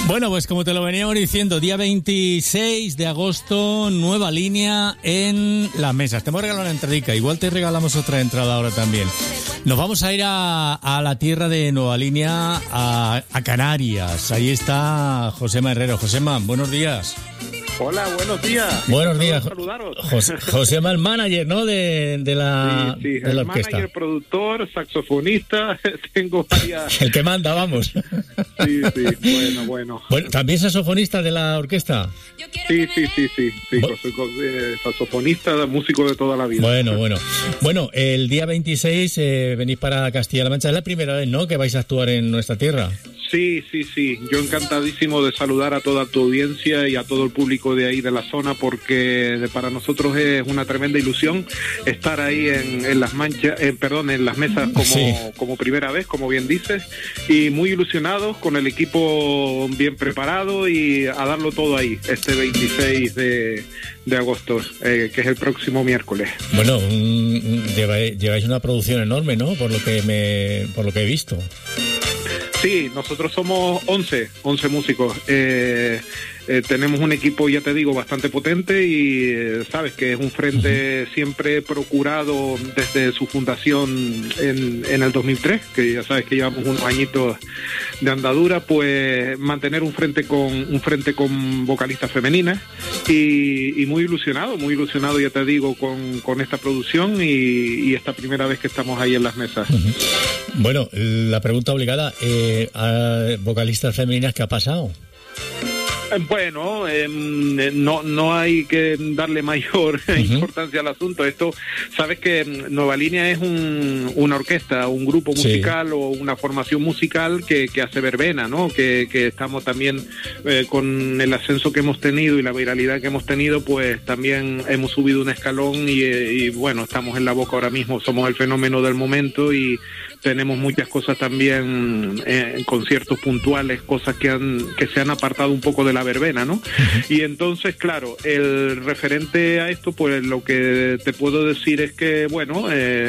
Bueno, pues como te lo veníamos diciendo, día 26 de agosto, nueva línea en las mesas. Te hemos regalado una entradica, igual te regalamos otra entrada ahora también. Nos vamos a ir a la tierra de Nueva Línea, a Canarias. Ahí está Josema Herrero. Josema, buenos días. Hola, buenos días. Buenos días. Saludaros. Josema, el manager, ¿no? De la, sí, de la el orquesta. Manager, productor, saxofonista, tengo varias... El que manda, vamos. Sí, bueno. Bueno, ¿también saxofonista de la orquesta? Sí, soy saxofonista, músico de toda la vida. Bueno, el día 26 venís para Castilla-La Mancha. Es la primera vez, ¿no?, que vais a actuar en nuestra tierra. Sí. Yo encantadísimo de saludar a toda tu audiencia y a todo el público de ahí de la zona, porque para nosotros es una tremenda ilusión estar ahí en las en las mesas como primera vez, como bien dices, y muy ilusionados con el equipo bien preparado y a darlo todo ahí este 26 de agosto, que es el próximo miércoles. Bueno, lleváis una producción enorme, ¿no? Por lo que he visto. Sí, nosotros somos 11 músicos. Tenemos un equipo, ya te digo, bastante potente y sabes que es un frente siempre procurado desde su fundación en el 2003, que ya sabes que llevamos unos añitos de andadura, pues mantener un frente con vocalistas femeninas y muy ilusionado, ya te digo, con esta producción y esta primera vez que estamos ahí en las mesas. Bueno, la pregunta obligada, ¿a vocalistas femeninas qué ha pasado? Bueno, no hay que darle mayor importancia al asunto. Esto, sabes que Nueva Línea es una orquesta, un grupo musical o una formación musical que hace verbena, ¿no? Que estamos también con el ascenso que hemos tenido y la viralidad que hemos tenido, pues también hemos subido un escalón y bueno, estamos en la boca ahora mismo, somos el fenómeno del momento y tenemos muchas cosas también, conciertos puntuales, cosas que se han apartado un poco de la verbena, ¿no? Y entonces, claro, el referente a esto, pues lo que te puedo decir es que, bueno,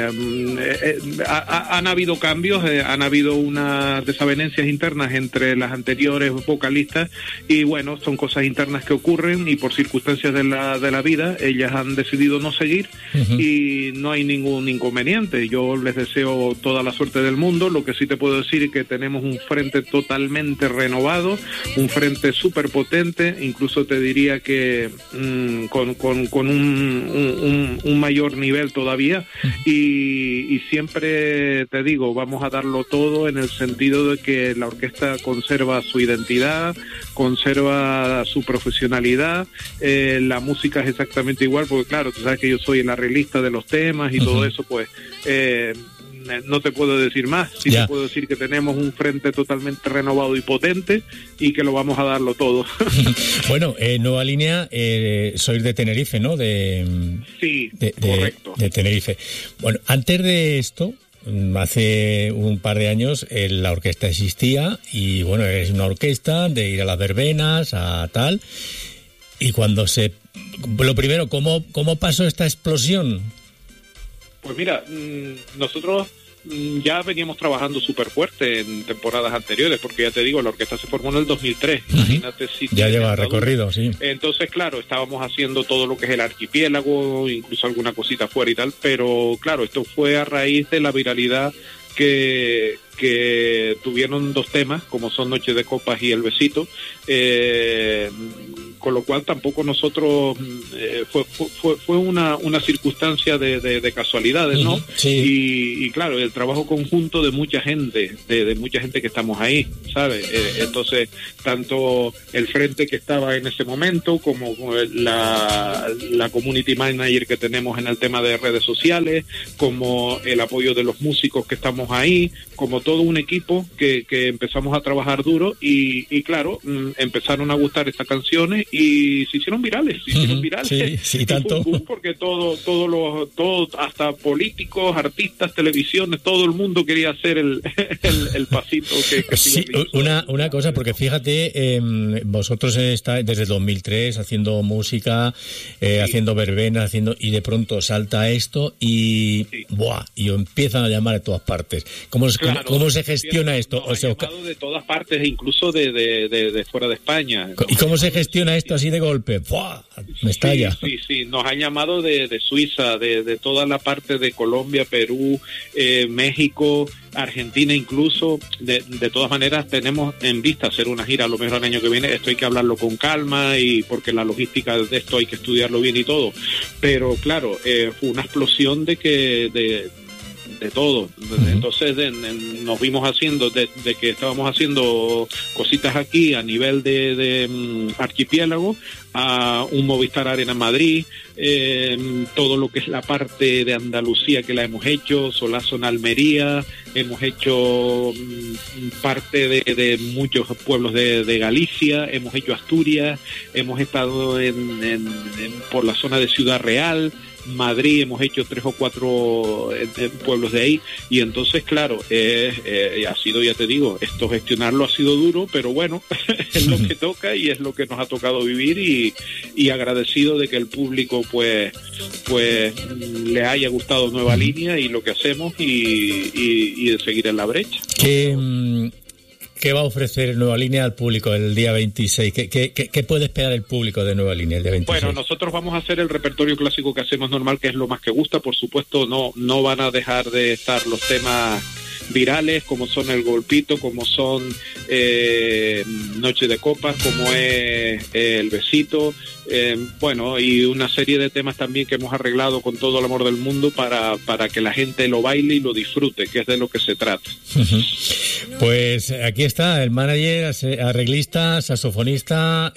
han habido cambios, han habido unas desavenencias internas entre las anteriores vocalistas y, bueno, son cosas internas que ocurren y por circunstancias de la vida, ellas han decidido no seguir y no hay ningún inconveniente. Yo les deseo toda la suerte del mundo. Lo que sí te puedo decir es que tenemos un frente totalmente renovado, un frente súper potente, incluso te diría que con un mayor nivel todavía y siempre te digo, vamos a darlo todo en el sentido de que la orquesta conserva su identidad, conserva su profesionalidad, la música es exactamente igual, porque claro, tú sabes que yo soy el arreglista de los temas y todo eso, pues no te puedo decir más, sí te puedo decir que tenemos un frente totalmente renovado y potente y que lo vamos a darlo todo. Bueno, Nueva Línea, sois de Tenerife, ¿no? Sí, correcto. De Tenerife. Bueno, antes de esto, hace un par de años, la orquesta existía y bueno, es una orquesta de ir a las verbenas, a tal, y cuando lo primero, ¿cómo pasó esta explosión? Pues mira, nosotros ya veníamos trabajando súper fuerte en temporadas anteriores, porque ya te digo, la orquesta se formó en el 2003. Imagínate si ya lleva recorrido, sí. Entonces, claro, estábamos haciendo todo lo que es el archipiélago, incluso alguna cosita fuera y tal, pero claro, esto fue a raíz de la viralidad que tuvieron dos temas, como son Noche de Copas y El Besito, con lo cual tampoco nosotros fue una circunstancia de casualidades, ¿no? Sí. Y claro, el trabajo conjunto de mucha gente, de mucha gente que estamos ahí, ¿sabes? Entonces, tanto el frente que estaba en ese momento, como la community manager que tenemos en el tema de redes sociales, como el apoyo de los músicos que estamos ahí, como todo un equipo que empezamos a trabajar duro y claro, empezaron a gustar estas canciones y se hicieron virales, Sí, tanto. Porque todo, hasta políticos, artistas, televisiones, todo el mundo quería hacer el pasito que sí, una cosa, porque fíjate, vosotros estáis desde 2003 haciendo música, haciendo verbenas, y de pronto salta esto y ¡buah! Y empiezan a llamar de todas partes. ¿Cómo se gestiona esto? Nos han llamado de todas partes, incluso de fuera de España. ¿Y cómo se gestiona esto así de golpe? ¡Buah! Me estalla. Sí, nos han llamado de Suiza, de toda la parte de Colombia, Perú, México, Argentina incluso. De todas maneras tenemos en vista hacer una gira a lo mejor el año que viene. Esto hay que hablarlo con calma, y porque la logística de esto hay que estudiarlo bien y todo, pero claro, fue una explosión de todo. Entonces nos vimos haciendo de que estábamos haciendo cositas aquí a nivel de archipiélago, a un Movistar Arena en Madrid, todo lo que es la parte de Andalucía que la hemos hecho, Solazo en Almería, hemos hecho parte de muchos pueblos de Galicia, hemos hecho Asturias, hemos estado por la zona de Ciudad Real, Madrid, hemos hecho 3 o 4 pueblos de ahí, y entonces claro, ha sido, ya te digo, esto gestionarlo ha sido duro, pero bueno, es lo que toca y es lo que nos ha tocado vivir, y agradecido de que el público pues le haya gustado Nueva Línea y lo que hacemos, y de seguir en la brecha. ¿Qué va a ofrecer Nueva Línea al público el día 26? ¿Qué puede esperar el público de Nueva Línea el día 26? Bueno, nosotros vamos a hacer el repertorio clásico que hacemos normal, que es lo más que gusta. Por supuesto, no van a dejar de estar los temas virales, como son El Golpito, como son Noche de Copas, como es El Besito, y una serie de temas también que hemos arreglado con todo el amor del mundo para que la gente lo baile y lo disfrute, que es de lo que se trata. Pues aquí está el manager, arreglista, saxofonista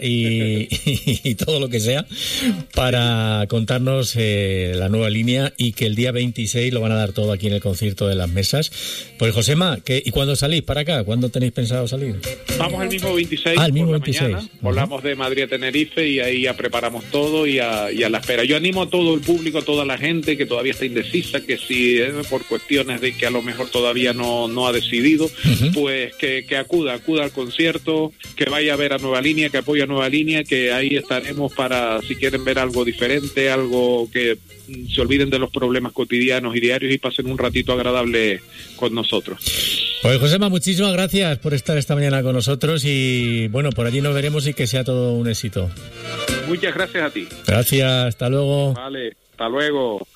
y todo lo que sea para contarnos la Nueva Línea, y que el día 26 lo van a dar todo aquí en el concierto de Las Mesas. Pues Josema, ¿y cuándo salís para acá? ¿Cuándo tenéis pensado salir? Vamos el mismo 26 el mismo por la 26. Mañana. Volamos de Madrid a Tenerife y ahí ya preparamos todo y a la espera. Yo animo a todo el público, a toda la gente que todavía está indecisa, que si por cuestiones de que a lo mejor todavía no ha decidido, pues que acuda al concierto, que vaya a ver a Nueva Línea, que apoye a Nueva Línea, que ahí estaremos para, si quieren ver algo diferente, algo que se olviden de los problemas cotidianos y diarios y pasen un ratito agradable con nosotros. Pues Josema, muchísimas gracias por estar esta mañana con nosotros, y bueno, por allí nos veremos y que sea todo un éxito. Muchas gracias a ti. Gracias, hasta luego. Vale, hasta luego.